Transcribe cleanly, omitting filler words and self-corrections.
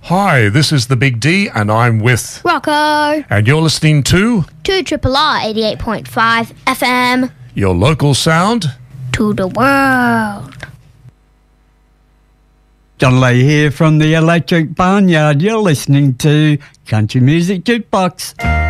Hi, this is the Big D, and I'm with Rocco. And you're listening to 2RRR 88.5 FM. your local sound. To the world. John Lee here from the Electric Barnyard. You're listening to Country Music Jukebox.